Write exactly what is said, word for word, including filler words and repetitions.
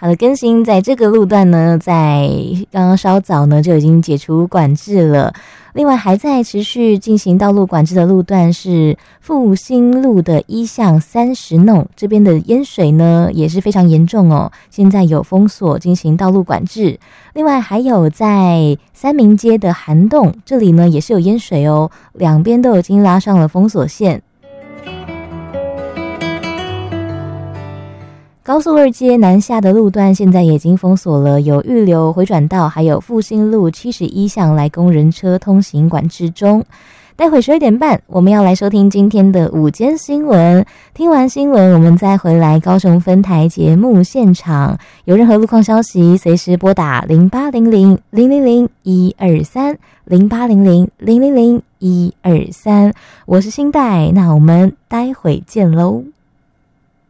好的，更新在这个路段呢，在刚刚稍早呢就已经解除管制了。另外还在持续进行道路管制的路段是复兴路的一巷三十弄，这边的淹水呢也是非常严重哦，现在有封锁进行道路管制。另外还有在三民街的涵洞，这里呢也是有淹水哦，两边都已经拉上了封锁线。高速二街南下的路段现在也已经封锁了，有预留回转道，还有复兴路七十一巷来供人车通行管制中。待会十二点半我们要来收听今天的午间新闻，听完新闻我们再回来高雄分台节目现场，有任何路况消息随时拨打零八零零零零零一二三 零八零零零零零一二三，我是新代，那我们待会见喽。